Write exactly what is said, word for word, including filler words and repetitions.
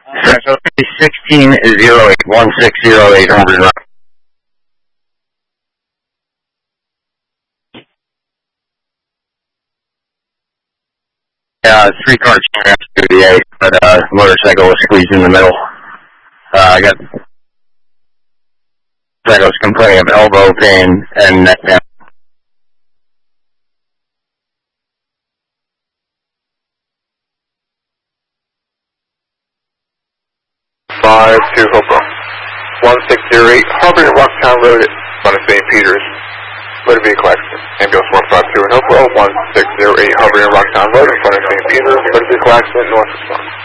So sixteen zero eight one six zero eight Humber Rock. Yeah, three cars came after the eight, but uh, motorcycle was squeezed in the middle. Uh, I got I was complaining of elbow pain and neck pain. Five two Hopewell. One six zero eight Harbor and Rocktown Road in front of Saint Peter's. Motor vehicle accident. Ambulance one five two in Hopewell. One six zero eight Harbor and Rocktown Road in front of Saint Peter's. Motor vehicle accident. North response.